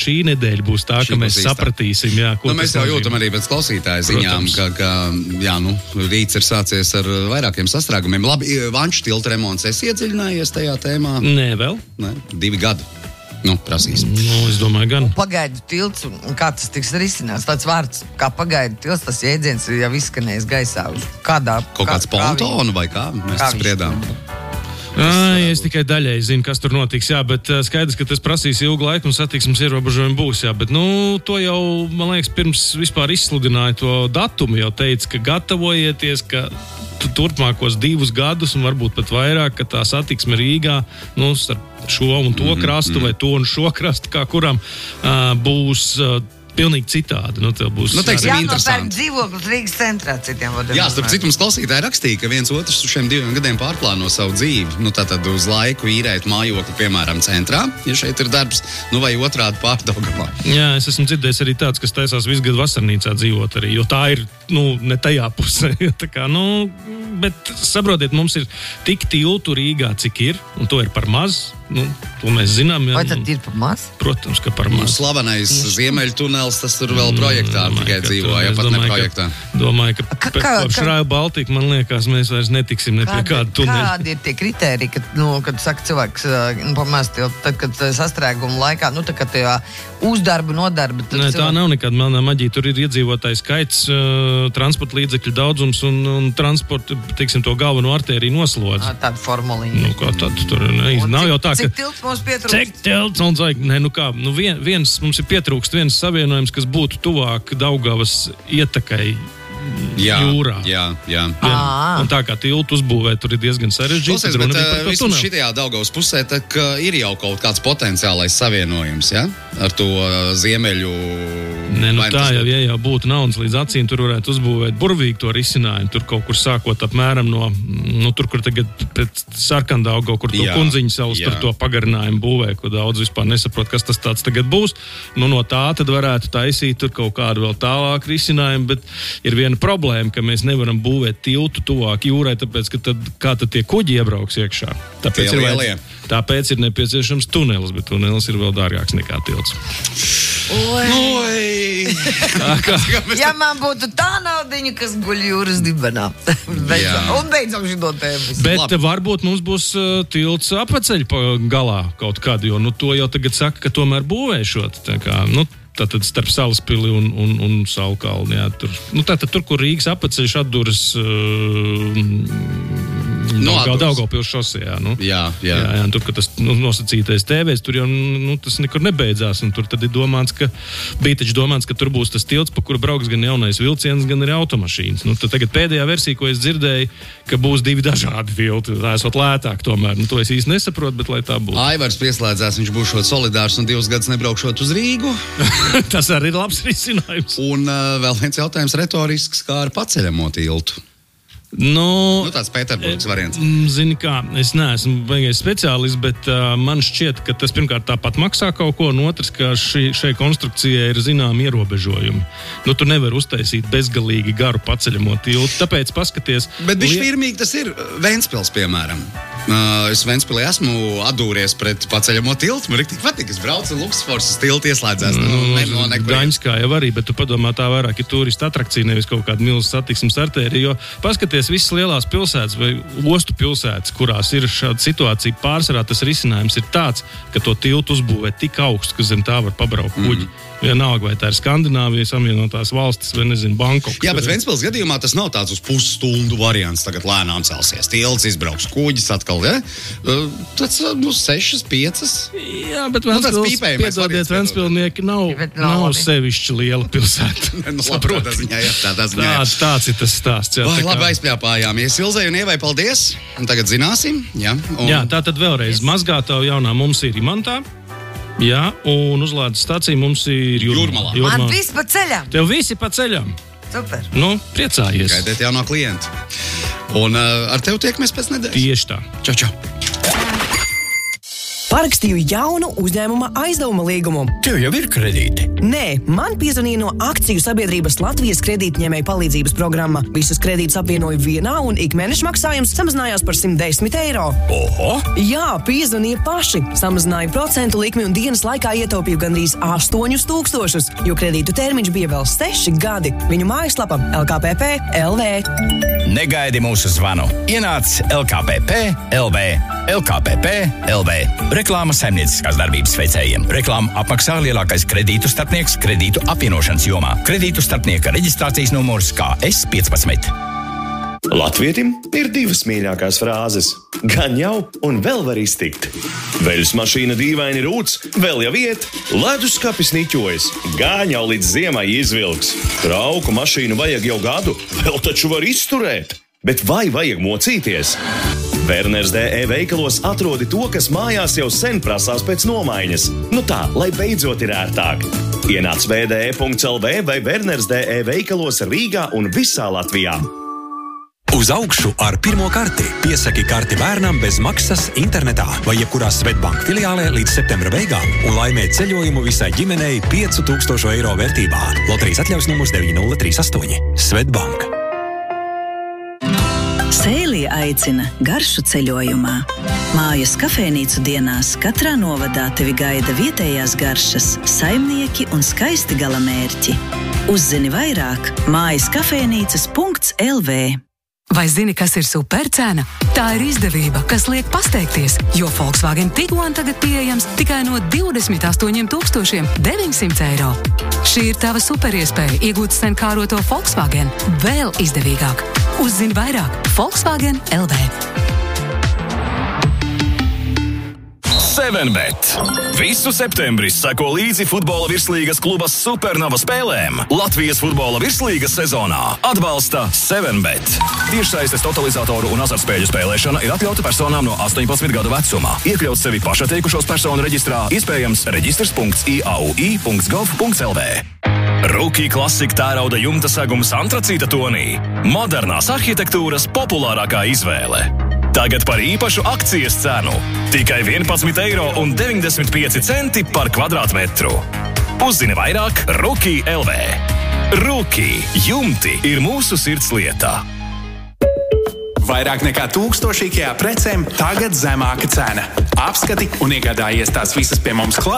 šī nedēļa būs tā, ka mēs sapratīsim, jā, ko mēs jau jūtam arī pēc klausītāja ziņām, ka rīts ir sācies ar vairākiem sastrēgumiem. Labi, Vanču tilta remonts, esi iedziļinājies tajā tēmā? Nē, vēl. 2 gadi. Prasīs. Es domāju, gan. Pagaidu tilts, un kā tas tiks risināts? Tāds vārds, kā pagaidu tilts, tas jēdziens jau izskanējis gaisā. Kaut kāds pontonu vai kā? Mēs spriedām. Es tikai daļai zinu, kas tur notiks, jā, bet skaidrs, ka tas prasīs ilgu laiku un satiksmes ierobežojumi būs, jā, bet, to jau, man liekas, pirms vispār izsludināja to datumu, jau teica, ka gatavojieties, ka turpmākos 2 gadus un varbūt pat vairāk, ka tā satiksme Rīgā, starp šo un to krastu vai to un šo krastu, kā kuram būs pilnīgi citādi. Būs jānopērk dzīvoklis Rīgas centrā citiem vadiem. Jā, starp citu mums klausītāji rakstīja, ka viens otrs uz šiem 2 gadiem pārplāno savu dzīvi. Tātad uz laiku īrēt mājokli, piemēram, centrā, ja šeit ir darbs, vai otrādi Pārdaugavā. Jā, es esmu dzirdējis arī tāds, kas taisās visu gadu vasarnīcā dzīvot arī, jo tā ir, ne tajā pusē. Tā kā, bet saprotiet, mums ir tik tiltu Rīgā, cik ir, un to ir par maz. To mēs zinām. Vai tad ir par maz? Protams, ka par maz. Slavenais Ziemeļtunels, tas tur vēl projektā tikai dzīvo, ja pat ne projektā. Domāju, ka kopš Rail Baltica, man liekas, mēs vairs netiksim ne pie kāda tuneļa. Kādi ir tie kritēriji, kad saka cilvēks, pamaz, tad, kad sastrēguma laikā, tad, kad tajā uzdarba, nodarba... Tā nav nekāda melnā maģija. Tur ir iedzīvotāju skaits, transporta līdzekļu daudzums un transporta, to galveno artēriju noslodzi. Tāda formulīna. Kā tad tur nav jau tā, Cik tilts mums pietrūkst? Cik tilts? Mums ir pietrūkst viens savienojums, kas būtu tuvāk Daugavas ietekai jūrā. Jā. Un tā kā tiltu uzbūvēt, tur ir diezgan sarežģīti. Bet vismaz šitajā Daugavas pusē ir jau kaut kāds potenciālais savienojums, ja? Ar to ziemeļu... Tā jau būtu naudas līdz acīm, tur varētu uzbūvēt burvīgi to risinājumu. Tur kaut kur sākot apmēram no tur, kur tagad pret Sarkandaugo, kur to Kunziņu salas tur to pagarinājumu būvē, ko daudz vispār nesaprot, kas tas tāds tagad būs. No tā tad varētu taisīt tur kaut kādu vēl tālāk risinājumu, bet ir viena problēma, ka mēs nevaram būvēt tiltu tuvāk jūrai, tāpēc, ka kā tad tie kuģi iebrauks iekšā. Tāpēc ir nepieciešams tunelis, bet tunelis ir vēl dārgāks nekā tilts. Ja man būtu tā naudiņa, kas guļ jūras dibenā. Un beidzam šito tēmu. Bet varbūt mums būs tilts apveceļ pa galā kaut kādu, jo to jau tagad saka, ka tomēr būvēšot. Tātad starp Salaspili un Saulkalni. Tātad tur, kur Rīgas apveceļš atduras Daugavpils šosejā. Tur, ka tas nosacītais TVs, tur jau tas nekur nebeidzās. Un tur tad ir domāts, ka tur būs tas tilts, pa kuru brauks gan jaunais vilciens, gan arī automašīnas. Tad tagad pēdējā versija, ko es dzirdēju, ka būs 2 dažādi tilti. Tā esot lētāk tomēr. To es īsti nesaprotu, bet lai tā būtu. Aivars pieslēdzās, viņš būšot solidārs un 2 gadus nebraukšot uz Rīgu. Tas arī ir labs risinājums. Un vēl viens jautājums retorisks, kā ar paceļamo tiltu. Tāds Pēterburgas variants. Zini kā, es neesmu baigais speciālists, bet man šķiet, ka tas pirmkārt tāpat maksā kaut ko, un otrs, ka šai konstrukcijai ir zināmi ierobežojumi. Tu nevar uztaisīt bezgalīgi garu paceļamo tiltu, tāpēc paskaties... Bet bišķi firmīgi tas ir Ventspils, piemēram. Es Ventspilī esmu atdūries pret paceļamo tiltu, man riktīgi patīk, es braucu Luksusforsas tiltu ieslēdzās. Daņskā jau arī, bet tu padomā tā vairāk ir turistu atrakcija, nevis kaut kāda milzu satiksmes artērija, jo paskaties visas lielās pilsētas vai ostu pilsētas, kurās ir šāda situācija, pārsvarā tas risinājums ir tāds, ka to tiltu uzbūvē tik augstu, ka zem tā var pabraukt kuģi. Vienalga, vai tā ir Skandināvija, Savienotās valstis, vai nezinu, Bankoks. Jā, bet Ventspils gadījumā tas nav tāds uz pusstundu variants, tagad lēnām celsies. Tilts izbrauks kuģis atkal, ja? Tas 6, 5. Jā, bet Ventspilnieki nav sevišķi liela pilsēta. Tāds ir tas stāsts. Labi aizpļāpājāmies. Ilzei un Ievai paldies. Un tagad zināsim. Jā, tātad vēlreiz mazgātavu jaunā mums ir Imantā. Jā, un uzlādes stācija mums ir Jūrmalā. Man visi pa ceļam. Tev visi pa ceļam. Super. Priecājies. Gaidēt jaunā klienta. Un ar tevi tiekamies pēc nedēļas. Tieši tā. Čau. Parakstīju jaunu uzņēmuma aizdevuma līgumu. Tev jau ir kredīti? Nē, man piezvanīja no akciju sabiedrības Latvijas kredītņēmēju palīdzības programma. Visus kredītus apvienoju vienā un ikmēneša maksājums samazinājās par 110 eiro. Oho! Jā, piezvanīja paši. Samazināju procentu likmi un dienas laikā ietaupīju gandrīz 8000, jo kredītu termiņš bija vēl 6 gadi. Viņu mājaslapa LKPP.LV. Negaidi mūsu zvanu. Ienāc LKPP.LV. LKPP.LV. Reklāma saimnieciskās darbības veicējiem. Reklāmu apmaksā lielākais kredītu starpnieks kredītu apvienošanas jomā. Kredītu starpnieka reģistrācijas numurs KS15. Latvietim ir divas mīļākās frāzes. Gan jau, un vēl var iztikt. Veļas mašīna dīvaini rūc, vēl jau iet, leduskapis niķojas, gan jau līdz ziemai izvilks. Trauku mašīnu vajag jau gadu, vēl taču var izturēt. Bet vai vajag mocīties? Werners DE veikalos atrodi to, kas mājās jau sen prasās pēc nomaiņas. Nu tā, lai beidzot ir ērtāk. Ienāc vde.lv vai Werners DE veikalos Rīgā un visā Latvijā. Uz augšu ar pirmo karti. Piesaki karti bērnam bez maksas internetā vai jebkurā Svetbank filiālē līdz septembra beigām un laimē ceļojumu visai ģimenei 5000 eiro vērtībā. Loterijas atļaus numurs 9038. Svetbank. Sēlija aicina garšu ceļojumā. Mājas kafejnīcu dienās katrā novadā tevi gaida vietējās garšas, saimnieki un skaisti galamērķi. Uzzini vairāk mājas kafejnīcas.lv. Vai zini, kas ir supercena? Tā ir izdevība, kas liek pasteikties, jo Volkswagen Tiguan tagad pieejams tikai no 28,900 eiro. Šī ir tava superiespēja iegūt sen kāroto Volkswagen vēl izdevīgāk. Uzzini vairāk Volkswagen LV. 7bet. Visu septembri seko līdzi futbola virslīgas kluba Supernova spēlēm. Latvijas futbola virslīgas sezonā atbalsta 7bet. Tiešsaistes totalizatoru un azartspēļu spēlēšana ir atļauta personām no 18 gadu vecumā. Iekļaut sevi pašatteikušos personu reģistrā, iespējams reģistrs.iau.gov.lv. Rookie klasika tērauda jumta segums antracīta tonī. Modernās arhitektūras populārākā izvēle. Tagad par īpašu akcijas cenu. Tikai 11,95 eiro par kvadrātmetru. Uzzini vairāk Rookie LV. Rookie jumti ir mūsu sirdslieta. Vairāk nekā 1000 IKEA precēm tagad zemāka cena. Apskati un iegādājies tās visas pie mums klāt.